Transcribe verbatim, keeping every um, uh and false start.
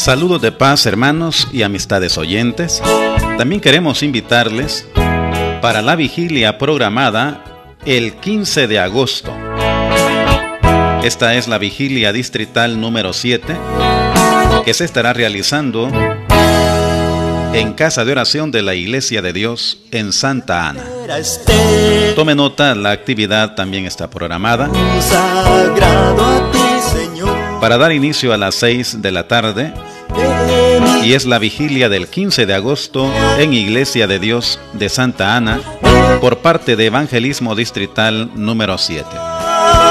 Saludos de paz, hermanos y amistades oyentes. También queremos invitarles para la vigilia programada el quince de agosto. Esta es la vigilia distrital número siete, que se estará realizando en Casa de Oración de la Iglesia de Dios en Santa Ana. Tome nota, la actividad también está programada para dar inicio a las seis de la tarde, y es la vigilia del quince de agosto en Iglesia de Dios de Santa Ana por parte de Evangelismo Distrital número siete.